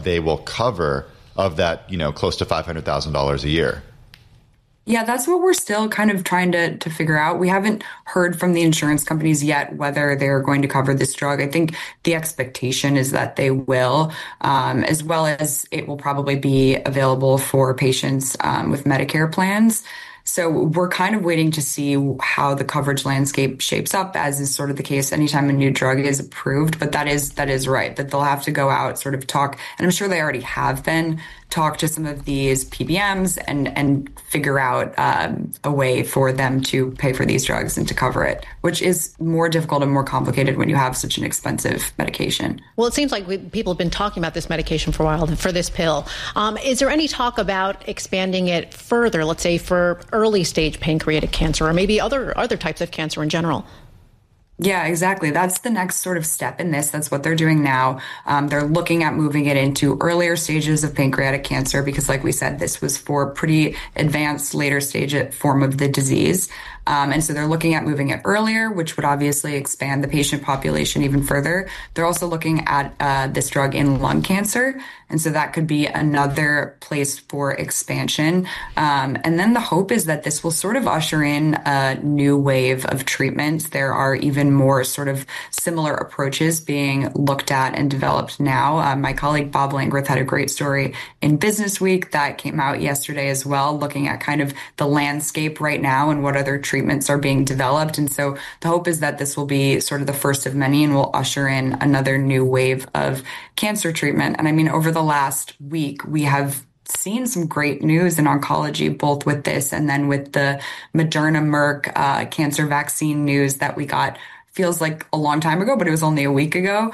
they will cover of that, close to $500,000 a year? Yeah, that's what we're still kind of trying to figure out. We haven't heard from the insurance companies yet whether they're going to cover this drug. I think the expectation is that they will, as well as it will probably be available for patients with Medicare plans. So we're kind of waiting to see how the coverage landscape shapes up, as is sort of the case anytime a new drug is approved. But that is right, that they'll have to go out, sort of talk, and I'm sure they already have been, talk to some of these PBMs and figure out a way for them to pay for these drugs and to cover it, which is more difficult and more complicated when you have such an expensive medication. Well, it seems like people have been talking about this medication for a while, for this pill. Is there any talk about expanding it further, let's say for early stage pancreatic cancer or maybe other types of cancer in general? Yeah, exactly. That's the next sort of step in this. That's what they're doing now. They're looking at moving it into earlier stages of pancreatic cancer because, like we said, this was for pretty advanced later stage form of the disease. And so they're looking at moving it earlier, which would obviously expand the patient population even further. They're also looking at this drug in lung cancer. And so that could be another place for expansion. And then the hope is that this will sort of usher in a new wave of treatments. There are even more sort of similar approaches being looked at and developed now. My colleague Bob Langworth had a great story in Business Week that came out yesterday as well, looking at kind of the landscape right now and what other treatments are being developed. And so the hope is that this will be sort of the first of many and will usher in another new wave of cancer treatment. And I mean, over the last week, we have seen some great news in oncology, both with this and then with the Moderna Merck cancer vaccine news that we got, feels like a long time ago, but it was only a week ago,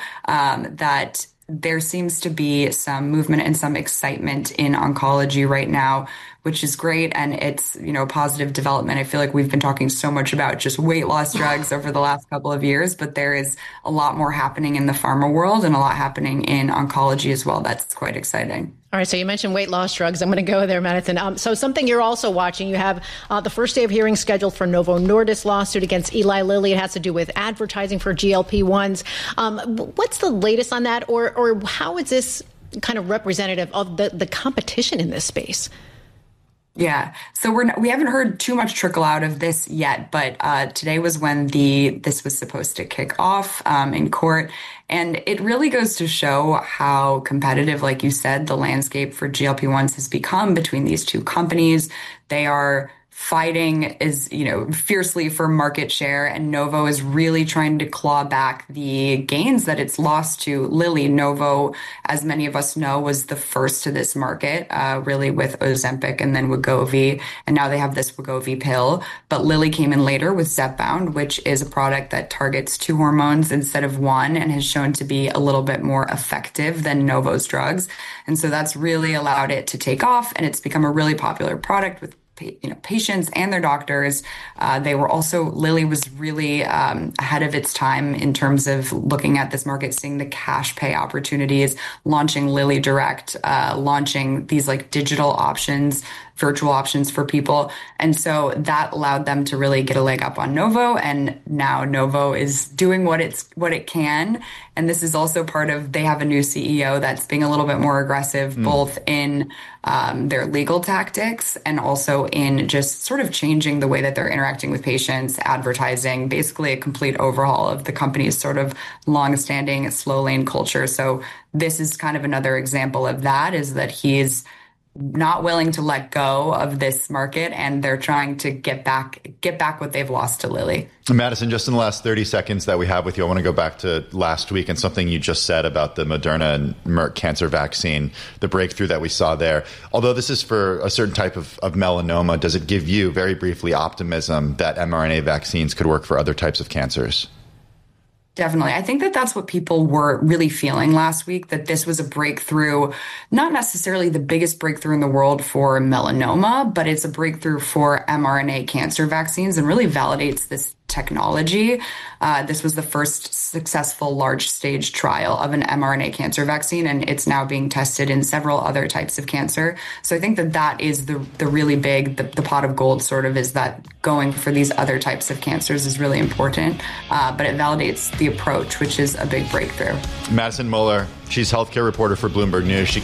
that there seems to be some movement and some excitement in oncology right now, which is great. And it's, positive development. I feel like we've been talking so much about just weight loss drugs over the last couple of years, but there is a lot more happening in the pharma world and a lot happening in oncology as well. That's quite exciting. All right. So you mentioned weight loss drugs. I'm going to go there, Madison. So something you're also watching, you have the first day of hearing scheduled for Novo Nordisk lawsuit against Eli Lilly. It has to do with advertising for GLP-1s. What's the latest on that? Or how is this kind of representative of the competition in this space? Yeah. So we haven't heard too much trickle out of this yet, but today was when this was supposed to kick off in court. And it really goes to show how competitive, like you said, the landscape for GLP-1s has become between these two companies. They are fighting fiercely for market share, and Novo is really trying to claw back the gains that it's lost to Lilly. Novo, as many of us know, was the first to this market, really with Ozempic and then Wegovy, and now they have this Wegovy pill. But Lilly came in later with Zepbound, which is a product that targets 2 hormones instead of 1 and has shown to be a little bit more effective than Novo's drugs. And so that's really allowed it to take off, and it's become a really popular product with patients and their doctors. Lilly was really ahead of its time in terms of looking at this market, seeing the cash pay opportunities, launching Lilly Direct, launching these like digital options, virtual options for people. And so that allowed them to really get a leg up on Novo. And now Novo is doing what it can. And this is also part of, they have a new CEO that's being a little bit more aggressive, both in their legal tactics and also in just sort of changing the way that they're interacting with patients, advertising, basically a complete overhaul of the company's sort of long-standing slow lane culture. So this is kind of another example of that, is that he's not willing to let go of this market, and they're trying to get back what they've lost to Lilly. Madison, just in the last 30 seconds that we have with you, I want to go back to last week and something you just said about the Moderna and Merck cancer vaccine, the breakthrough that we saw there. Although this is for a certain type of melanoma, does it give you, very briefly, optimism that mRNA vaccines could work for other types of cancers? Definitely. I think that that's what people were really feeling last week, that this was a breakthrough, not necessarily the biggest breakthrough in the world for melanoma, but it's a breakthrough for mRNA cancer vaccines and really validates this technology. This was the first successful large stage trial of an mRNA cancer vaccine, and it's now being tested in several other types of cancer. So I think that is the really big, the pot of gold sort of, is that going for these other types of cancers is really important, but it validates the approach, which is a big breakthrough. Madison Moeller, she's healthcare reporter for Bloomberg News. She